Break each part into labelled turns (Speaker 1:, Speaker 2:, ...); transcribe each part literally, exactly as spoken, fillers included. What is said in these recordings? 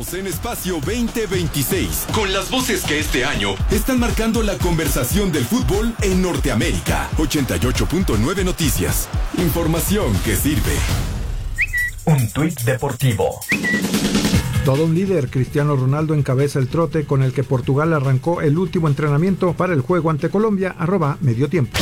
Speaker 1: Estamos en Espacio veinte veintiséis, con las voces que este año están marcando la conversación del fútbol en Norteamérica. ochenta y ocho punto nueve Noticias. Información que sirve.
Speaker 2: Un tuit deportivo.
Speaker 3: Todo un líder, Cristiano Ronaldo encabeza el trote con el que Portugal arrancó el último entrenamiento para el juego ante Colombia, arroba medio tiempo.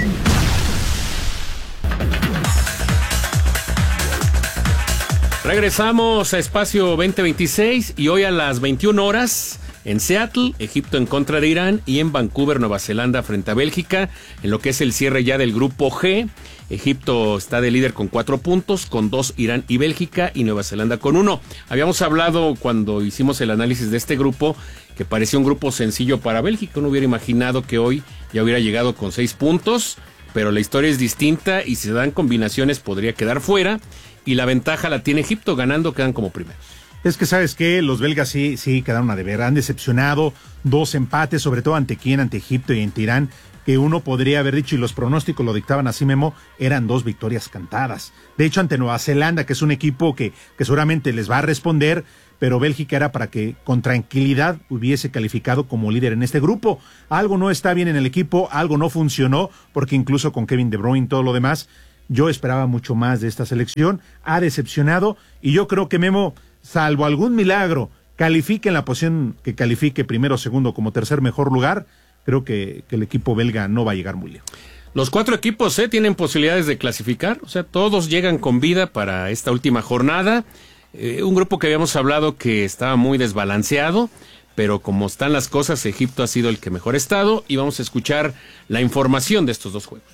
Speaker 4: Regresamos a Espacio veinte veintiséis y hoy a las veintiuna horas en Seattle, Egipto en contra de Irán, y en Vancouver, Nueva Zelanda frente a Bélgica, en lo que es el cierre ya del grupo G. Egipto está de líder con cuatro puntos, con dos Irán y Bélgica, y Nueva Zelanda con uno. Habíamos hablado cuando hicimos el análisis de este grupo que parecía un grupo sencillo para Bélgica. Uno hubiera imaginado que hoy ya hubiera llegado con seis puntos, pero la historia es distinta y si se dan combinaciones podría quedar fuera, y la ventaja la tiene Egipto, ganando quedan como primeros.
Speaker 5: Es que, ¿sabes qué? Los belgas sí, sí quedaron a deber, han decepcionado, dos empates, sobre todo ante quién, ante Egipto y ante Irán, que uno podría haber dicho, y los pronósticos lo dictaban así, Memo, eran dos victorias cantadas. De hecho, ante Nueva Zelanda, que es un equipo que, que seguramente les va a responder, pero Bélgica era para que con tranquilidad hubiese calificado como líder en este grupo. Algo no está bien en el equipo, algo no funcionó, porque incluso con Kevin De Bruyne y todo lo demás, yo esperaba mucho más de esta selección, ha decepcionado, y yo creo que Memo, salvo algún milagro, califique en la posición que califique, primero, segundo, como tercer mejor lugar, creo que, que el equipo belga no va a llegar muy lejos.
Speaker 4: Los cuatro equipos eh, tienen posibilidades de clasificar, o sea, todos llegan con vida para esta última jornada. Eh, un grupo que habíamos hablado que estaba muy desbalanceado, pero como están las cosas, Egipto ha sido el que mejor ha estado, y vamos a escuchar la información de estos dos juegos.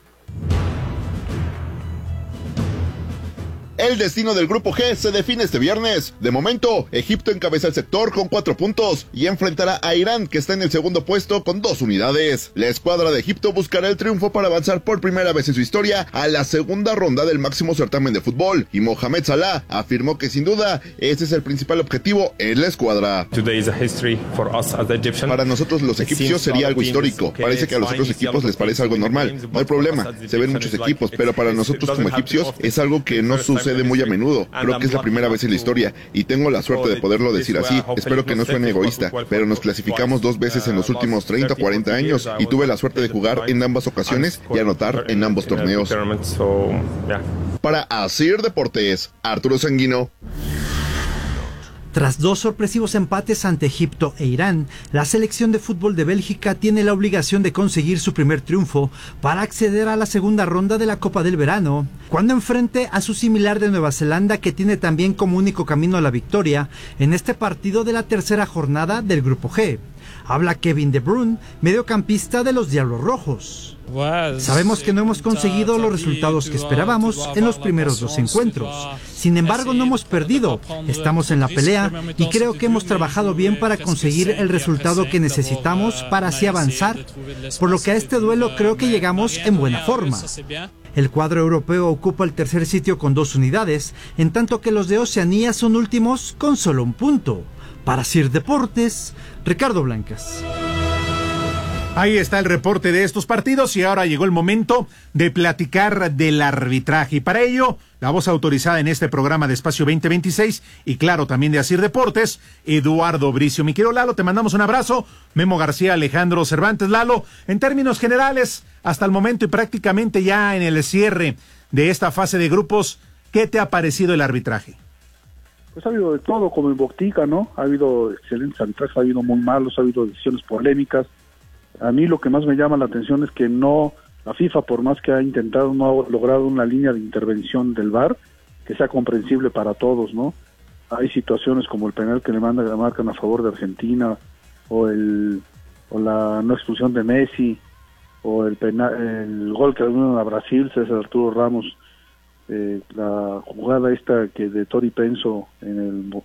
Speaker 6: El destino del grupo G se define este viernes. De momento, Egipto encabeza el sector con cuatro puntos y enfrentará a Irán, que está en el segundo puesto con dos unidades. La escuadra de Egipto buscará el triunfo para avanzar por primera vez en su historia a la segunda ronda del máximo certamen de fútbol, y Mohamed Salah afirmó que sin duda ese es el principal objetivo en la escuadra. Para nosotros los egipcios sería algo histórico. Parece que a los otros equipos les parece algo normal. No hay problema, se ven muchos equipos, pero para nosotros como egipcios es algo que no sucede muy a menudo. Creo que es la primera vez en la historia y tengo la suerte de poderlo decir así. Espero que no suene egoísta, pero nos clasificamos dos veces en los últimos treinta o cuarenta años y tuve la suerte de jugar en ambas ocasiones y anotar en ambos torneos. Para Asir Deportes, Arturo Sanguino.
Speaker 7: Tras dos sorpresivos empates ante Egipto e Irán, la selección de fútbol de Bélgica tiene la obligación de conseguir su primer triunfo para acceder a la segunda ronda de la Copa del Verano, cuando enfrente a su similar de Nueva Zelanda, que tiene también como único camino a la victoria en este partido de la tercera jornada del Grupo G. Habla Kevin De Bruyne, mediocampista de los Diablos Rojos. Sabemos que no hemos conseguido los resultados que esperábamos en los primeros dos encuentros. Sin embargo, no hemos perdido. Estamos en la pelea y creo que hemos trabajado bien para conseguir el resultado que necesitamos para así avanzar, por lo que a este duelo creo que llegamos en buena forma. El cuadro europeo ocupa el tercer sitio con dos unidades, en tanto que los de Oceanía son últimos con solo un punto. Para Sir Deportes, Ricardo Blancas.
Speaker 5: Ahí está el reporte de estos partidos y ahora llegó el momento de platicar del arbitraje. Y para ello, la voz autorizada en este programa de Espacio veinte veintiséis y claro, también de Asir Deportes, Eduardo Bricio. Mi querido Lalo, te mandamos un abrazo. Memo García, Alejandro Cervantes. Lalo, en términos generales, hasta el momento y prácticamente ya en el cierre de esta fase de grupos, ¿qué te ha parecido el arbitraje?
Speaker 8: Pues ha habido de todo, como en Botica, ¿no? Ha habido excelentes arbitrajes, ha habido muy malos, ha habido decisiones polémicas. A mí lo que más me llama la atención es que no, la FIFA, por más que ha intentado, no ha logrado una línea de intervención del V A R que sea comprensible para todos, ¿no? Hay situaciones como el penal que le mandan, le marcan a favor de Argentina, o el o la no expulsión de Messi, o el penal, el gol que le dieron a Brasil, César Arturo Ramos, eh, la jugada esta que de Tori Penso en el,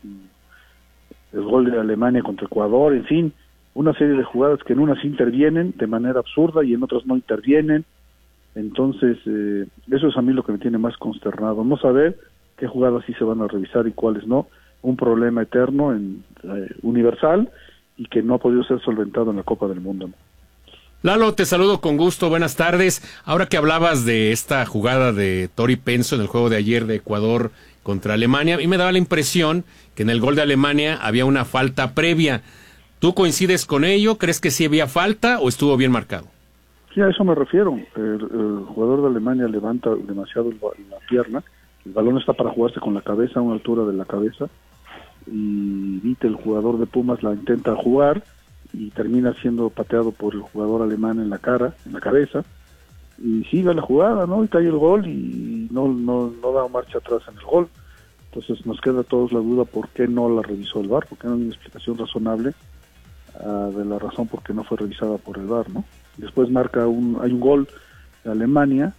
Speaker 8: el gol de Alemania contra Ecuador, en fin, una serie de jugadas que en unas intervienen de manera absurda y en otras no intervienen. Entonces, eh, eso es a mí lo que me tiene más consternado, no saber qué jugadas sí se van a revisar y cuáles no. Un problema eterno, en, eh, universal, y que no ha podido ser solventado en la Copa del Mundo, ¿no?
Speaker 4: Lalo, te saludo con gusto, buenas tardes. Ahora que hablabas de esta jugada de Tori Penso en el juego de ayer de Ecuador contra Alemania, y me daba la impresión que en el gol de Alemania había una falta previa. ¿Tú coincides con ello? ¿Crees que sí había falta o estuvo bien marcado?
Speaker 8: Sí, a eso me refiero. El, el jugador de Alemania levanta demasiado el, la pierna, el balón está para jugarse con la cabeza, a una altura de la cabeza, y Vite, el jugador de Pumas, la intenta jugar y termina siendo pateado por el jugador alemán en la cara, en la cabeza, y sigue la jugada, ¿no? Y cae el gol y no, no, no da marcha atrás en el gol. Entonces nos queda a todos la duda por qué no la revisó el V A R, porque no hay una explicación razonable uh, de la razón por qué no fue revisada por el V A R, ¿no? Después marca un, hay un gol de Alemania,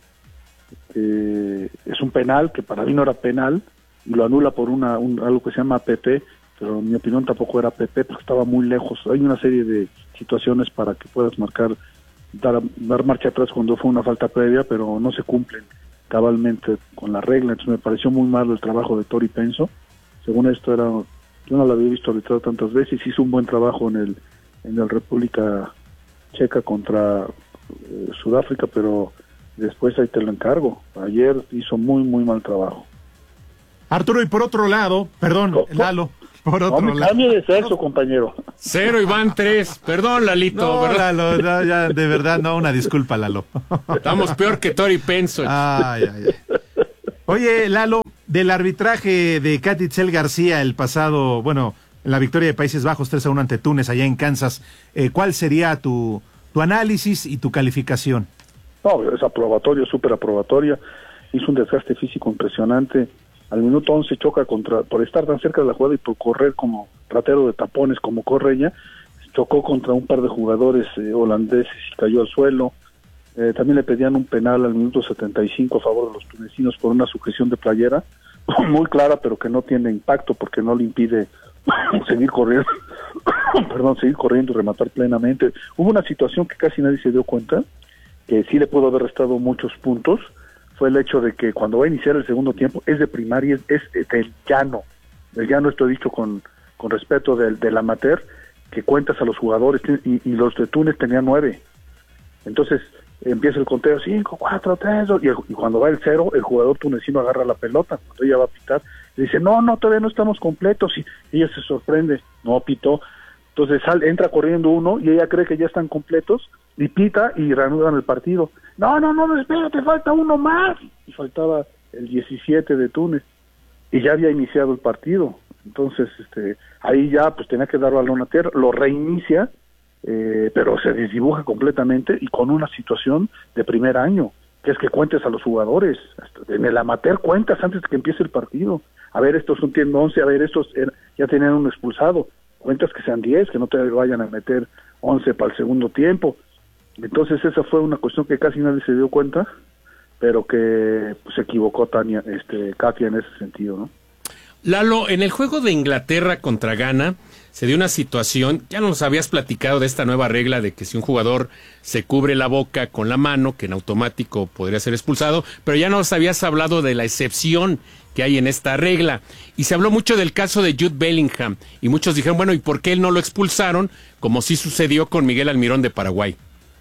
Speaker 8: que es un penal, que para mí no era penal, y lo anula por una un, algo que se llama P P, pero en mi opinión tampoco era P P, porque estaba muy lejos. Hay una serie de situaciones para que puedas marcar, dar, dar marcha atrás cuando fue una falta previa, pero no se cumplen cabalmente con la regla. Entonces me pareció muy mal el trabajo de Tori Penso. Según esto era, yo no lo había visto arbitrado tantas veces, hizo un buen trabajo en el en el República Checa contra eh, Sudáfrica, pero después ahí te lo encargo. Ayer hizo muy muy mal trabajo.
Speaker 5: Arturo, y por otro lado, perdón, ¿Cómo? Lalo, por otro
Speaker 8: no,
Speaker 5: lado.
Speaker 8: Cambio de sexo, compañero.
Speaker 4: Cero y van tres. Perdón, Lalito.
Speaker 5: No,
Speaker 4: ¿verdad?
Speaker 5: Lalo, no, ya, de verdad, no, una disculpa, Lalo.
Speaker 4: Estamos peor que Tori Penso.
Speaker 5: Ay, ay, ay. Oye, Lalo, del arbitraje de Katy Itzel García el pasado, bueno, la victoria de Países Bajos tres a uno ante Túnez allá en Kansas, eh, ¿cuál sería tu, tu análisis y tu calificación?
Speaker 8: No, es aprobatoria, súper aprobatoria. Hizo un desgaste físico impresionante. Al minuto once choca contra, por estar tan cerca de la jugada y por correr como ratero de tapones como corre ella, chocó contra un par de jugadores eh, holandeses y cayó al suelo. Eh, también le pedían un penal al minuto setenta y cinco a favor de los tunecinos por una sujeción de playera, muy clara, pero que no tiene impacto porque no le impide seguir corriendo, perdón, seguir corriendo y rematar plenamente. Hubo una situación que casi nadie se dio cuenta, que sí le pudo haber restado muchos puntos, fue el hecho de que cuando va a iniciar el segundo tiempo es de primaria, es, es del llano, del llano, esto dicho con, con respeto del, del amateur, que cuentas a los jugadores, y, y los de Túnez tenían nueve. Entonces empieza el conteo, cinco, cuatro, tres, dos, y, el, y cuando va el cero, el jugador tunecino agarra la pelota, cuando ella va a pitar, le dice, no, no, todavía no estamos completos, y ella se sorprende, no pitó. Entonces sal, entra corriendo uno, y ella cree que ya están completos, y pita, y reanudan el partido. No, no, no, espérate, falta uno más. Y faltaba el diecisiete de Túnez, y ya había iniciado el partido. Entonces, este, ahí ya, pues tenía que dar balón a tierra, lo reinicia, eh, pero se desdibuja completamente, y con una situación de primer año, que es que cuentes a los jugadores. En el amateur cuentas antes de que empiece el partido. A ver, estos son tienen once, a ver, estos ya tenían un expulsado. Cuentas que sean diez, que no te vayan a meter once para el segundo tiempo. Entonces esa fue una cuestión que casi nadie se dio cuenta, pero que pues, se equivocó Tania, este, Katia en ese sentido, ¿no?
Speaker 4: Lalo, en el juego de Inglaterra contra Ghana se dio una situación, ya nos habías platicado de esta nueva regla de que si un jugador se cubre la boca con la mano, que en automático podría ser expulsado, pero ya nos habías hablado de la excepción que hay en esta regla, y se habló mucho del caso de Jude Bellingham, y muchos dijeron, bueno, ¿y por qué él no lo expulsaron? Como sí sucedió con Miguel Almirón de Paraguay.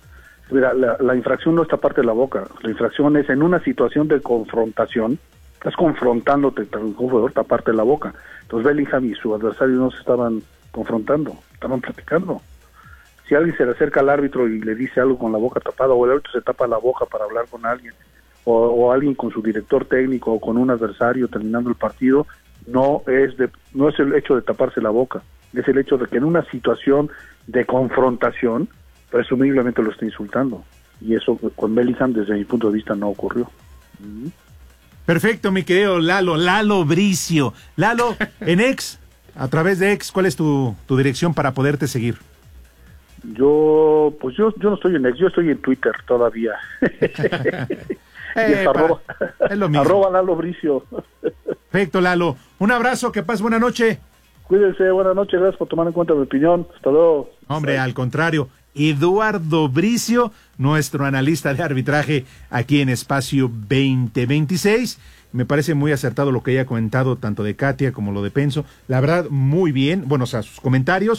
Speaker 8: Mira, la, la infracción no está parte de la boca, la infracción es en una situación de confrontación, estás confrontándote con un jugador, taparte la boca. Entonces Bellingham y su adversario no se estaban confrontando, estaban platicando. Si alguien se le acerca al árbitro y le dice algo con la boca tapada, o el árbitro se tapa la boca para hablar con alguien, o, o alguien con su director técnico o con un adversario terminando el partido, no es de, no es el hecho de taparse la boca, es el hecho de que en una situación de confrontación presumiblemente lo está insultando, y eso con Bellingham desde mi punto de vista no ocurrió. Uh-huh.
Speaker 5: Perfecto, mi querido Lalo, Lalo Bricio. Lalo, en X, a través de X, ¿cuál es tu, tu dirección para poderte seguir?
Speaker 8: Yo, pues yo, yo no estoy en X, yo estoy en Twitter todavía.
Speaker 5: eh,
Speaker 8: es, arroba,
Speaker 5: es lo mismo.
Speaker 8: Arroba Lalo Bricio.
Speaker 5: Perfecto, Lalo. Un abrazo, que pases buena noche.
Speaker 8: Cuídense, buenas noches, gracias por tomar en cuenta mi opinión. Hasta luego.
Speaker 5: Hombre, al contrario. Eduardo Bricio, nuestro analista de arbitraje aquí en Espacio veinte veintiséis. Me parece muy acertado lo que ella ha comentado, tanto de Katia como lo de Penso. La verdad, muy bien. Bueno, o sea, sus comentarios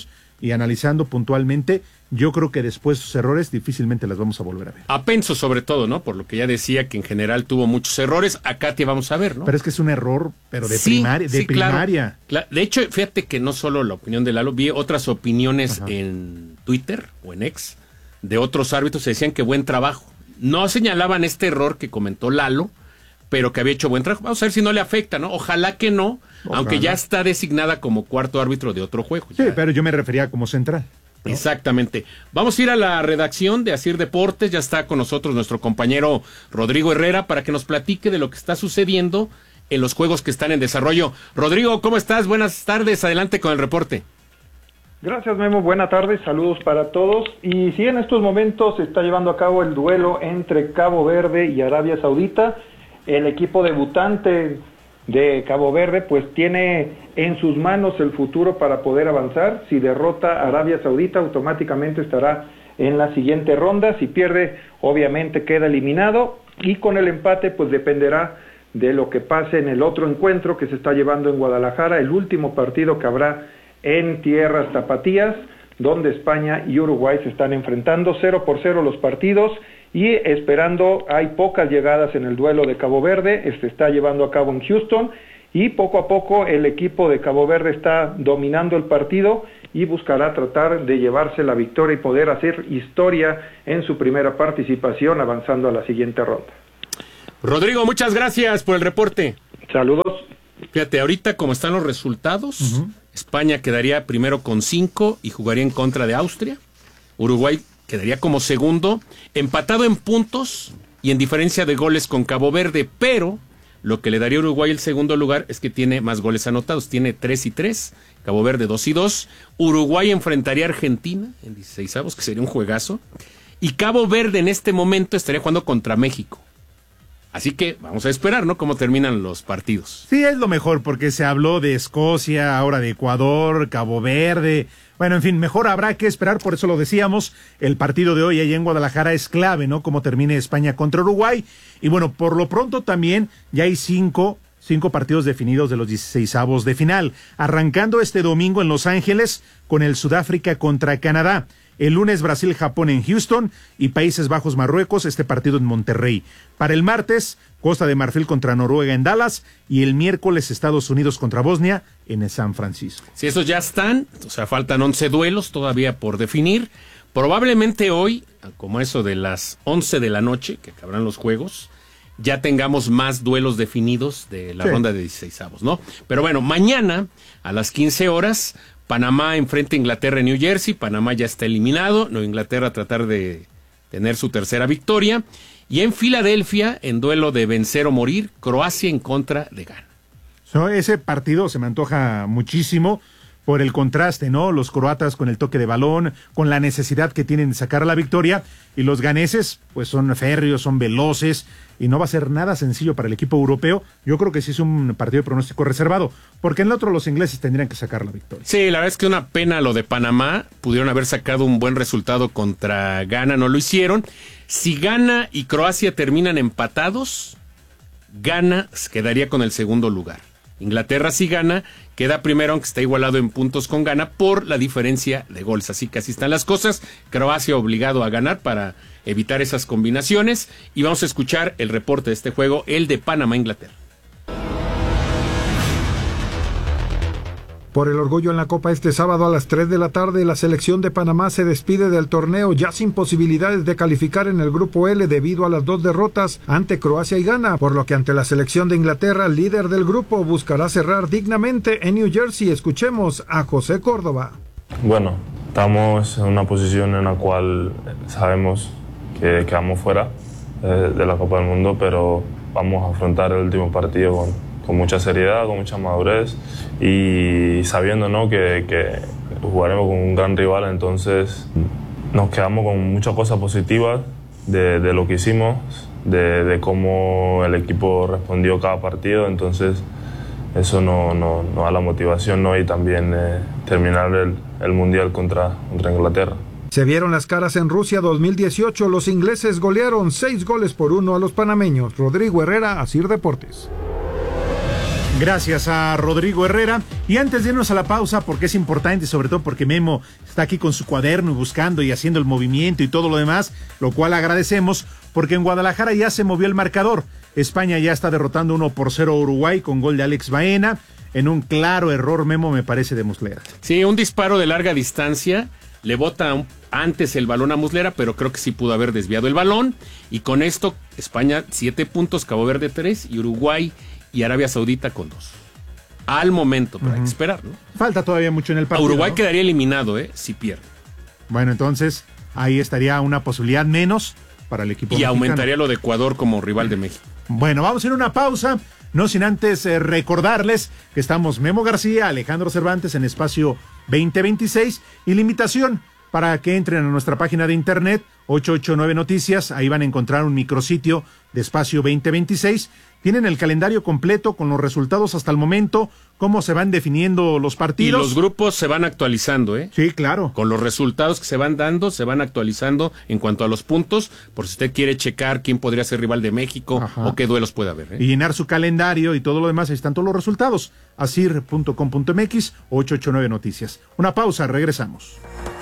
Speaker 5: y analizando puntualmente, yo creo que después de sus errores difícilmente las vamos a volver a ver.
Speaker 4: A Penso sobre todo, ¿no? Por lo que ya decía que en general tuvo muchos errores, a Katia vamos a ver, ¿no?
Speaker 5: Pero es que es un error, pero de,
Speaker 4: sí,
Speaker 5: primaria, de
Speaker 4: sí,
Speaker 5: primaria.
Speaker 4: Claro, claro. De hecho, fíjate que no solo la opinión de Lalo, vi otras opiniones Ajá. en Twitter o en X de otros árbitros que decían que buen trabajo. No señalaban este error que comentó Lalo, pero que había hecho buen trabajo. Vamos a ver si no le afecta, ¿no? Ojalá que no, Ojalá. aunque ya está designada como cuarto árbitro de otro juego.
Speaker 5: Sí,
Speaker 4: ya.
Speaker 5: pero yo me refería como central, ¿no?
Speaker 4: Exactamente. Vamos a ir a la redacción de Asir Deportes. Ya está con nosotros nuestro compañero Rodrigo Herrera para que nos platique de lo que está sucediendo en los juegos que están en desarrollo. Rodrigo, ¿cómo estás? Buenas tardes. Adelante con el reporte.
Speaker 9: Gracias, Memo. Buenas tardes, saludos para todos. Y sí, en estos momentos se está llevando a cabo el duelo entre Cabo Verde y Arabia Saudita. El equipo debutante de Cabo Verde pues tiene en sus manos el futuro para poder avanzar. Si derrota a Arabia Saudita, automáticamente estará en la siguiente ronda. Si pierde, obviamente queda eliminado. Y con el empate pues dependerá de lo que pase en el otro encuentro que se está llevando en Guadalajara, el último partido que habrá en tierras tapatías, donde España y Uruguay se están enfrentando cero por cero los partidos y esperando, hay pocas llegadas en el duelo de Cabo Verde, se está llevando a cabo en Houston y poco a poco el equipo de Cabo Verde está dominando el partido y buscará tratar de llevarse la victoria y poder hacer historia en su primera participación avanzando a la siguiente ronda.
Speaker 4: Rodrigo, muchas gracias por el reporte.
Speaker 9: Saludos.
Speaker 4: Fíjate, ahorita como están los resultados, uh-huh. España quedaría primero con cinco y jugaría en contra de Austria. Uruguay quedaría como segundo, empatado en puntos y en diferencia de goles con Cabo Verde, pero lo que le daría a Uruguay el segundo lugar es que tiene más goles anotados, tiene tres y tres, Cabo Verde dos y dos, Uruguay enfrentaría a Argentina en dieciseisavos, que sería un juegazo, y Cabo Verde en este momento estaría jugando contra México. Así que vamos a esperar, ¿no? Cómo terminan los partidos.
Speaker 5: Sí, es lo mejor, porque se habló de Escocia, ahora de Ecuador, Cabo Verde. Bueno, en fin, mejor habrá que esperar, por eso lo decíamos. El partido de hoy allá en Guadalajara es clave, ¿no? Cómo termine España contra Uruguay. Y bueno, por lo pronto también ya hay cinco, cinco partidos definidos de los dieciseisavos de final. Arrancando este domingo en Los Ángeles con el Sudáfrica contra Canadá. El lunes Brasil-Japón en Houston y Países Bajos-Marruecos, este partido en Monterrey. Para el martes, Costa de Marfil contra Noruega en Dallas y el miércoles Estados Unidos contra Bosnia en San Francisco.
Speaker 4: Si esos ya están, o sea, faltan once duelos todavía por definir. Probablemente hoy, como eso de las once de la noche, que acabarán los juegos, ya tengamos más duelos definidos de la sí. ronda de dieciseisavos, ¿no? Pero bueno, mañana a las quince horas... Panamá enfrenta a Inglaterra en New Jersey, Panamá ya está eliminado, Nueva Inglaterra a tratar de tener su tercera victoria, y en Filadelfia, en duelo de vencer o morir, Croacia en contra de Ghana.
Speaker 5: So, ese partido se me antoja muchísimo por el contraste, ¿no? Los croatas con el toque de balón, con la necesidad que tienen de sacar la victoria, y los ganeses, pues son férreos, son veloces, y no va a ser nada sencillo para el equipo europeo. Yo creo que sí es un partido de pronóstico reservado, porque en el otro los ingleses tendrían que sacar la victoria.
Speaker 4: Sí, la verdad es que una pena lo de Panamá, pudieron haber sacado un buen resultado contra Ghana, no lo hicieron. Si Ghana y Croacia terminan empatados, Ghana quedaría con el segundo lugar. Inglaterra si gana, queda primero, aunque está igualado en puntos con Ghana por la diferencia de goles. Así que así están las cosas. Croacia obligado a ganar para evitar esas combinaciones. Y vamos a escuchar el reporte de este juego, el de Panamá-Inglaterra.
Speaker 3: Por el orgullo en la Copa este sábado a las tres de la tarde, la selección de Panamá se despide del torneo ya sin posibilidades de calificar en el grupo L debido a las dos derrotas ante Croacia y Ghana, por lo que ante la selección de Inglaterra, líder del grupo, buscará cerrar dignamente en New Jersey. Escuchemos a José Córdoba.
Speaker 10: Bueno, estamos en una posición en la cual sabemos que quedamos fuera eh, de la Copa del Mundo, pero vamos a afrontar el último partido con con mucha seriedad, con mucha madurez y sabiendo, ¿no?, que, que jugaremos con un gran rival. Entonces nos quedamos con muchas cosas positivas de, de lo que hicimos, de, de cómo el equipo respondió cada partido. Entonces eso nos no, no da la motivación, ¿no?, y también eh, terminar el, el Mundial contra, contra Inglaterra.
Speaker 3: Se vieron las caras en Rusia dos mil dieciocho, los ingleses golearon seis goles por uno a los panameños. Rodrigo Herrera, Asir Deportes.
Speaker 5: Gracias a Rodrigo Herrera. Y antes de irnos a la pausa, porque es importante, sobre todo porque Memo está aquí con su cuaderno y buscando y haciendo el movimiento y todo lo demás, lo cual agradecemos, porque en Guadalajara ya se movió el marcador. España ya está derrotando uno por cero a Uruguay con gol de Alex Baena, en un claro error, Memo, me parece, de Muslera.
Speaker 4: Sí, un disparo de larga distancia, le bota un, antes el balón a Muslera, pero creo que sí pudo haber desviado el balón, y con esto España siete puntos, Cabo Verde tres, y Uruguay y Arabia Saudita con dos. Al momento, pero uh-huh. hay que esperar, ¿no?
Speaker 5: Falta todavía mucho en el partido.
Speaker 4: A Uruguay
Speaker 5: ¿no?
Speaker 4: quedaría eliminado, ¿eh? Si pierde.
Speaker 5: Bueno, entonces ahí estaría una posibilidad menos para el equipo
Speaker 4: y mexicano. Aumentaría lo de Ecuador como rival de México.
Speaker 5: Bueno, vamos a ir a una pausa, no sin antes eh, recordarles que estamos Memo García, Alejandro Cervantes en Espacio veinte veintiséis, y la invitación para que entren a nuestra página de internet ochocientos ochenta y nueve Noticias, ahí van a encontrar un micrositio de Espacio veinte veintiséis. Tienen el calendario completo con los resultados hasta el momento, cómo se van definiendo los partidos.
Speaker 4: Y los grupos se van actualizando, ¿eh?
Speaker 5: Sí, claro.
Speaker 4: Con los resultados que se van dando, se van actualizando en cuanto a los puntos, por si usted quiere checar quién podría ser rival de México. Ajá. O qué duelos puede haber, ¿eh?
Speaker 5: Y llenar su calendario y todo lo demás, ahí están todos los resultados. asir punto com punto mx, ochocientos ochenta y nueve Noticias. Una pausa, regresamos.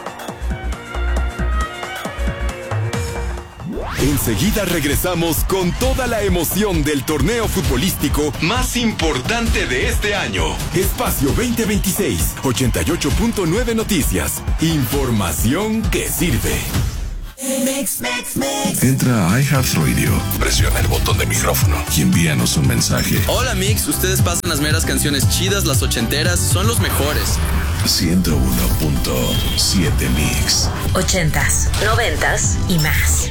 Speaker 1: Enseguida regresamos con toda la emoción del torneo futbolístico más importante de este año. Espacio veinte veintiséis, ochenta y ocho punto nueve Noticias. Información que sirve.
Speaker 11: Mix, mix, mix. Entra a iHeartRadio, presiona el botón de micrófono y envíanos un mensaje.
Speaker 12: Hola Mix, ustedes pasan las meras canciones chidas, las ochenteras, son los mejores.
Speaker 11: ciento uno punto siete Mix.
Speaker 13: Ochentas, noventas y más.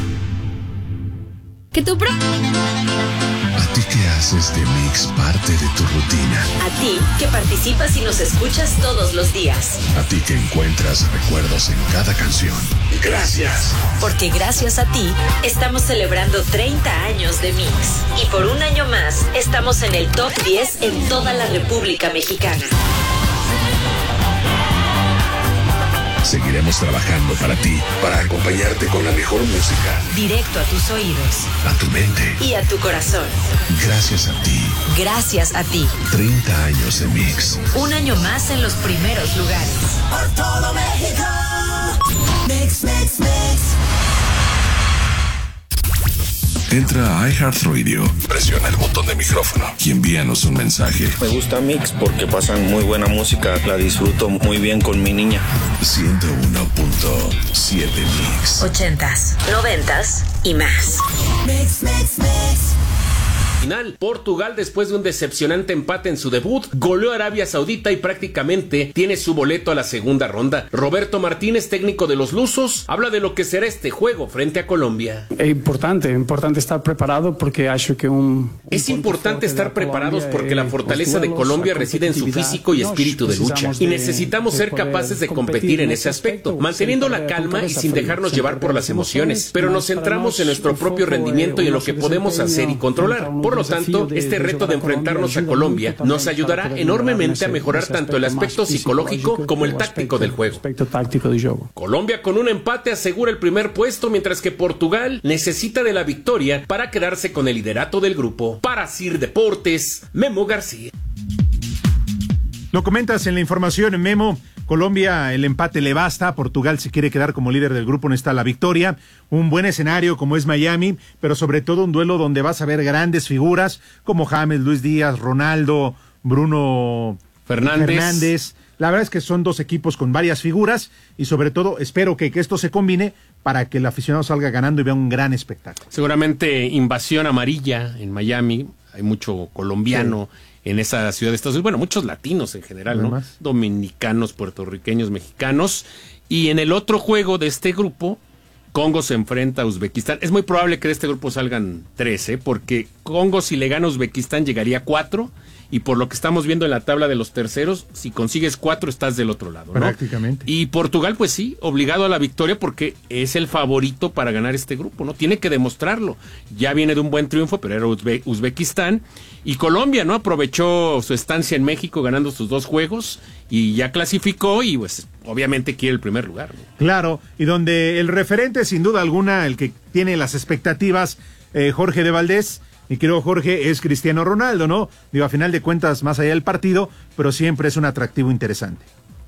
Speaker 14: Que tu pro...
Speaker 11: ¿A ti que haces de Mix parte de tu rutina?
Speaker 13: A ti que participas y nos escuchas todos los días.
Speaker 11: A ti que encuentras recuerdos en cada canción. Gracias.
Speaker 13: Porque gracias a ti estamos celebrando treinta años de Mix. Y por un año más estamos en el top diez en toda la República Mexicana.
Speaker 11: Seguiremos trabajando para ti, para acompañarte con la mejor música.
Speaker 13: Directo a tus oídos.
Speaker 11: A tu mente.
Speaker 13: Y a tu corazón.
Speaker 11: Gracias a ti.
Speaker 13: Gracias a ti.
Speaker 11: treinta años de Mix.
Speaker 13: Un año más en los primeros lugares.
Speaker 11: Por todo México.
Speaker 13: Mix, mix, mix.
Speaker 11: Entra a iHeartRadio, presiona el botón de micrófono y envíanos un mensaje.
Speaker 15: Me gusta Mix porque pasan muy buena música, la disfruto muy bien con mi niña.
Speaker 11: ciento uno punto siete Mix.
Speaker 13: Ochentas, noventas y más.
Speaker 14: Mix, mix, mix.
Speaker 4: Final, Portugal, después de un decepcionante empate en su debut, goleó a Arabia Saudita y prácticamente tiene su boleto a la segunda ronda. Roberto Martínez, técnico de los lusos, habla de lo que será este juego frente a Colombia.
Speaker 16: Es importante, importante estar preparado porque acho que un... un
Speaker 4: es importante estar preparados porque la fortaleza de Colombia reside en su físico y espíritu de lucha. Y necesitamos ser capaces de competir en ese aspecto, manteniendo la calma y sin dejarnos llevar por las emociones. Pero nos centramos en nuestro propio rendimiento y en lo que podemos hacer y controlar. Por lo tanto, este reto de enfrentarnos a Colombia nos ayudará enormemente a mejorar tanto el aspecto psicológico como el táctico del juego. Colombia con un empate asegura el primer puesto, mientras que Portugal necesita de la victoria para quedarse con el liderato del grupo. Para Sir Deportes, Memo García.
Speaker 5: Lo comentas en la información, Memo. Colombia, el empate le basta. Portugal se quiere quedar como líder del grupo, necesita la victoria. Un buen escenario como es Miami, pero sobre todo un duelo donde vas a ver grandes figuras como James, Luis Díaz, Ronaldo, Bruno
Speaker 4: Fernández.
Speaker 5: Fernández. La verdad es que son dos equipos con varias figuras y sobre todo espero que, que esto se combine para que el aficionado salga ganando y vea un gran espectáculo.
Speaker 4: Seguramente invasión amarilla en Miami, hay mucho colombiano. Sí. En esa ciudad de Estados Unidos, bueno, muchos latinos en general, ¿no? Además. Dominicanos, puertorriqueños, mexicanos. Y en el otro juego de este grupo, Congo se enfrenta a Uzbekistán. Es muy probable que de este grupo salgan tres, ¿eh? Porque Congo, si le gana a Uzbekistán, llegaría a cuatro. Y por lo que estamos viendo en la tabla de los terceros, si consigues cuatro, estás del otro lado, ¿no?
Speaker 5: Prácticamente.
Speaker 4: Y Portugal, pues sí, obligado a la victoria porque es el favorito para ganar este grupo, ¿no? Tiene que demostrarlo. Ya viene de un buen triunfo, pero era Uzbe- Uzbekistán. Y Colombia, ¿no? Aprovechó su estancia en México ganando sus dos juegos y ya clasificó y, pues, obviamente quiere el primer lugar, ¿no?
Speaker 5: Claro, y donde el referente, sin duda alguna, el que tiene las expectativas, eh, Jorge de Valdés, mi querido Jorge, es Cristiano Ronaldo, ¿no? Digo, a final de cuentas, más allá del partido, pero siempre es un atractivo interesante.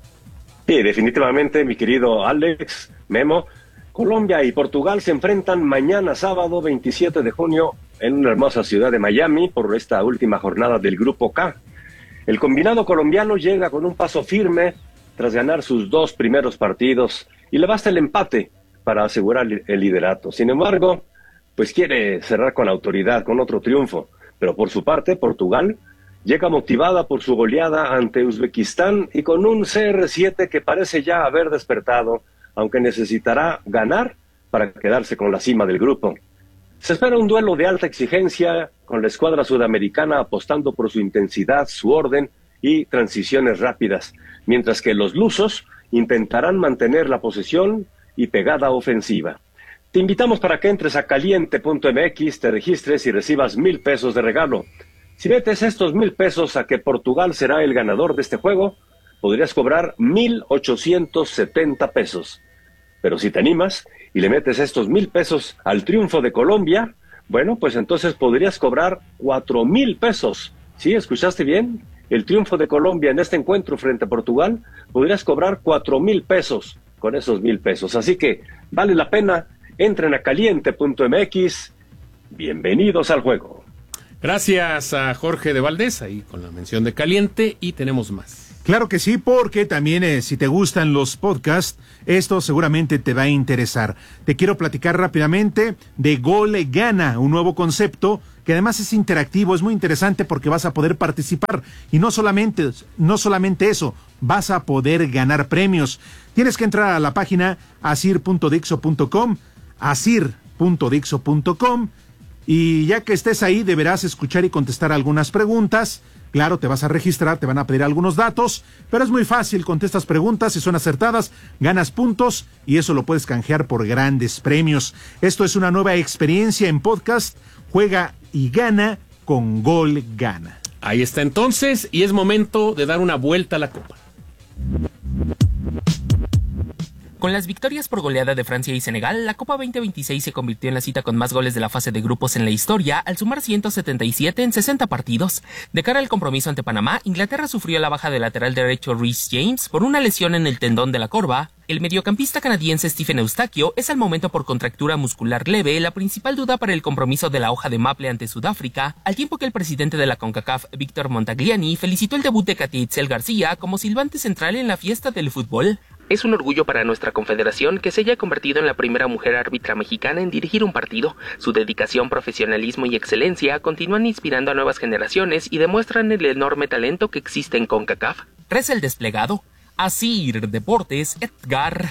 Speaker 17: Sí, definitivamente, mi querido Alex, Memo. Colombia y Portugal se enfrentan mañana sábado veintisiete de junio en una hermosa ciudad de Miami por esta última jornada del Grupo K. El combinado colombiano llega con un paso firme tras ganar sus dos primeros partidos y le basta el empate para asegurar el liderato. Sin embargo, pues quiere cerrar con autoridad, con otro triunfo. Pero por su parte, Portugal llega motivada por su goleada ante Uzbekistán y con un C R siete que parece ya haber despertado, aunque necesitará ganar para quedarse con la cima del grupo. Se espera un duelo de alta exigencia, con la escuadra sudamericana apostando por su intensidad, su orden y transiciones rápidas, mientras que los lusos intentarán mantener la posesión y pegada ofensiva. Te invitamos para que entres a caliente punto m x, te registres y recibas mil pesos de regalo. Si metes estos mil pesos a que Portugal será el ganador de este juego, podrías cobrar mil ochocientos setenta pesos. Pero si te animas y le metes estos mil pesos al triunfo de Colombia, bueno, pues entonces podrías cobrar cuatro mil pesos. ¿Sí? ¿Escuchaste bien? El triunfo de Colombia en este encuentro frente a Portugal, podrías cobrar cuatro mil pesos con esos mil pesos. Así que vale la pena, entren a caliente punto m x. Bienvenidos al juego.
Speaker 4: Gracias a Jorge de Valdés, ahí con la mención de caliente, y tenemos más.
Speaker 5: Claro que sí, porque también eh, si te gustan los podcasts, esto seguramente te va a interesar. Te quiero platicar rápidamente de Gol Gana, un nuevo concepto que además es interactivo, es muy interesante porque vas a poder participar y no solamente, no solamente eso, vas a poder ganar premios. Tienes que entrar a la página asir punto dixo punto com, asir punto dixo punto com, y ya que estés ahí deberás escuchar y contestar algunas preguntas. Claro, te vas a registrar, te van a pedir algunos datos, pero es muy fácil, contestas preguntas, si son acertadas, ganas puntos y eso lo puedes canjear por grandes premios. Esto es una nueva experiencia en podcast, juega y gana con Gol Gana.
Speaker 4: Ahí está entonces, y es momento de dar una vuelta a la copa.
Speaker 18: Con las victorias por goleada de Francia y Senegal, la Copa veinte veintiséis se convirtió en la cita con más goles de la fase de grupos en la historia, al sumar ciento setenta y siete en sesenta partidos. De cara al compromiso ante Panamá, Inglaterra sufrió la baja del lateral derecho Reece James por una lesión en el tendón de la corva. El mediocampista canadiense Stephen Eustaquio es al momento por contractura muscular leve la principal duda para el compromiso de la hoja de maple ante Sudáfrica, al tiempo que el presidente de la CONCACAF, Víctor Montagliani, felicitó el debut de Katy Itzel García como silbante central en la fiesta del fútbol. Es un orgullo para nuestra confederación que se haya convertido en la primera mujer árbitra mexicana en dirigir un partido. Su dedicación, profesionalismo y excelencia continúan inspirando a nuevas generaciones y demuestran el enorme talento que existe en CONCACAF. Reza el desplegado. Asir Deportes, Edgar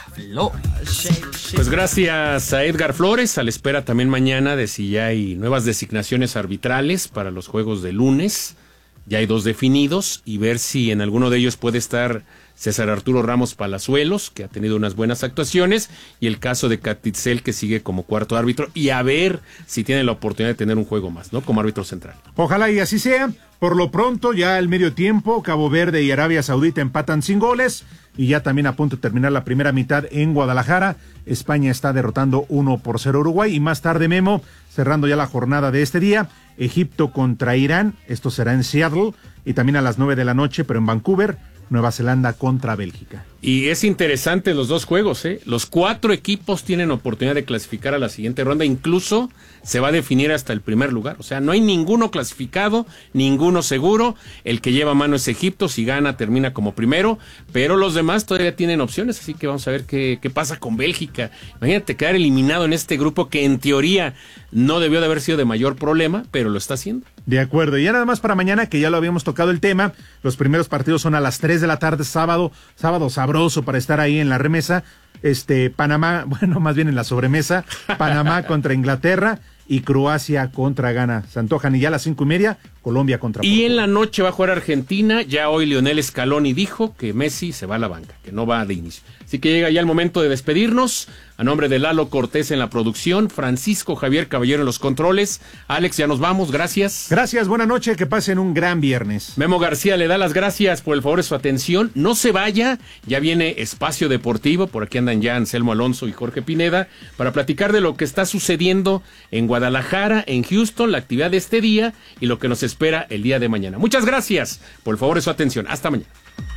Speaker 18: Flores.
Speaker 4: Pues gracias a Edgar Flores, a la espera también mañana de si ya hay nuevas designaciones arbitrales para los juegos de lunes. Ya hay dos definidos y ver si en alguno de ellos puede estar César Arturo Ramos Palazuelos, que ha tenido unas buenas actuaciones, y el caso de Katy Itzel, que sigue como cuarto árbitro, y a ver si tiene la oportunidad de tener un juego más, ¿no? Como árbitro central.
Speaker 5: Ojalá y así sea. Por lo pronto, ya al medio tiempo, Cabo Verde y Arabia Saudita empatan sin goles, y ya también a punto de terminar la primera mitad en Guadalajara. España está derrotando uno por cero a Uruguay, y más tarde, Memo, cerrando ya la jornada de este día, Egipto contra Irán, esto será en Seattle, y también a las nueve de la noche, pero en Vancouver, Nueva Zelanda contra Bélgica.
Speaker 4: Y es interesante los dos juegos, ¿eh? Los cuatro equipos tienen oportunidad de clasificar a la siguiente ronda, incluso se va a definir hasta el primer lugar. O sea, no hay ninguno clasificado, ninguno seguro. El que lleva mano es Egipto, si gana termina como primero, pero los demás todavía tienen opciones, así que vamos a ver qué, qué pasa con Bélgica. Imagínate quedar eliminado en este grupo que en teoría no debió de haber sido de mayor problema, pero lo está haciendo.
Speaker 5: De acuerdo, y ya nada más para mañana, que ya lo habíamos tocado el tema, los primeros partidos son a las tres de la tarde, sábado, sábado sabroso para estar ahí en la remesa, este, Panamá, bueno, más bien en la sobremesa, Panamá contra Inglaterra y Croacia contra Ghana. Se antojan, y ya a las cinco y media, Colombia contra
Speaker 4: Y
Speaker 5: Portugal.
Speaker 4: en la noche va a jugar Argentina. Ya hoy Lionel Scaloni dijo que Messi se va a la banca, que no va de inicio. Así que llega ya el momento de despedirnos. A nombre de Lalo Cortés en la producción, Francisco Javier Caballero en los controles. Alex, ya nos vamos, gracias.
Speaker 5: Gracias, buena noche, que pasen un gran viernes.
Speaker 4: Memo García le da las gracias por el favor de su atención. No se vaya, ya viene Espacio Deportivo, por aquí andan ya Anselmo Alonso y Jorge Pineda, para platicar de lo que está sucediendo en Guadalajara, en Houston, la actividad de este día y lo que nos espera el día de mañana. Muchas gracias por el favor de su atención. Hasta mañana.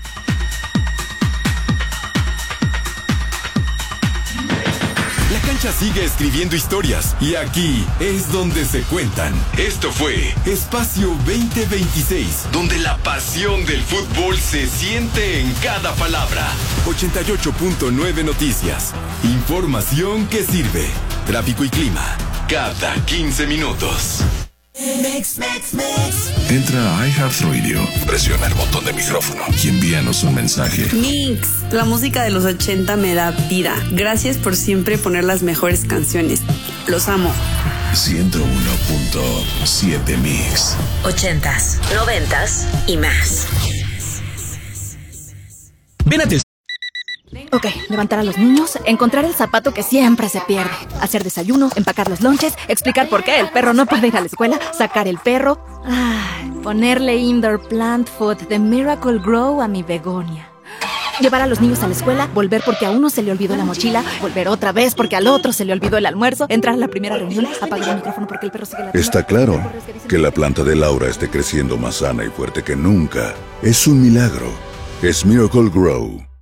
Speaker 1: La cancha sigue escribiendo historias y aquí es donde se cuentan. Esto fue Espacio veinte veintiséis, donde la pasión del fútbol se siente en cada palabra. ochenta y ocho punto nueve Noticias. Información que sirve. Tráfico y clima cada quince minutos.
Speaker 14: Mix, mix, mix.
Speaker 11: Entra a iHeartRadio, presiona el botón de micrófono y envíanos un mensaje.
Speaker 19: Mix, la música de los ochenta me da vida. Gracias por siempre poner las mejores canciones. Los amo.
Speaker 11: ciento uno punto siete Mix.
Speaker 13: Ochentas, noventas y más.
Speaker 20: Ven a Ok, levantar a los niños, encontrar el zapato que siempre se pierde, hacer desayuno, empacar los lonches, explicar por qué el perro no puede ir a la escuela, sacar el perro, ay, ponerle indoor plant food de Miracle Grow a mi begonia. Llevar a los niños a la escuela, volver porque a uno se le olvidó la mochila, volver otra vez porque al otro se le olvidó el almuerzo, entrar a la primera reunión, apagar el micrófono porque el perro sigue la...
Speaker 11: Está claro que la planta de Laura esté creciendo más sana y fuerte que nunca. Es un milagro. Es Miracle Grow.